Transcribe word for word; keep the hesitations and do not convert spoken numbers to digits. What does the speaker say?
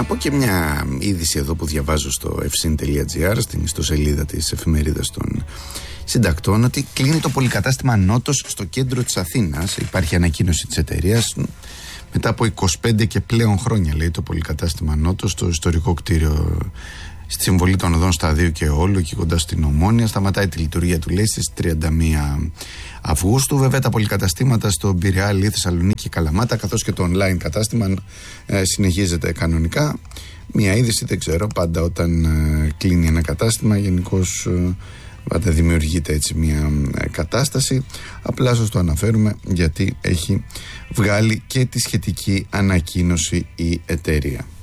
Να πω και μια είδηση εδώ που διαβάζω στο εφσιν τελεία τζι άρ, στην ιστοσελίδα της εφημερίδας των συντακτών, ότι κλείνει το πολυκατάστημα Νότος στο κέντρο της Αθήνας. Υπάρχει ανακοίνωση της εταιρείας. Μετά από είκοσι πέντε και πλέον χρόνια, λέει, το πολυκατάστημα Νότος, στο ιστορικό κτίριο στη συμβολή των οδών Σταδίου και Όλου, εκεί κοντά στην Ομόνια, σταματάει τη λειτουργία του, λέει, στις τριάντα μία Αυγούστου. Βέβαια, τα πολυκαταστήματα στο Πειραιά, Λί, Θεσσαλονίκη και Καλαμάτα, καθώς και το online κατάστημα ε, συνεχίζεται κανονικά. Μια είδηση, δεν ξέρω, πάντα όταν ε, κλείνει ένα κατάστημα, γενικώς ε, πάντα δημιουργείται έτσι μια ε, κατάσταση. Απλά σας το αναφέρουμε γιατί έχει βγάλει και τη σχετική ανακοίνωση η εταιρεία.